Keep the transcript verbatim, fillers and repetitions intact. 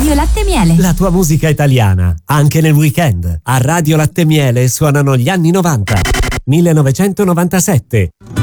Radio Latte Miele. La tua musica italiana, anche nel weekend. A Radio Latte Miele suonano gli anni novanta. millenovecentonovantasette.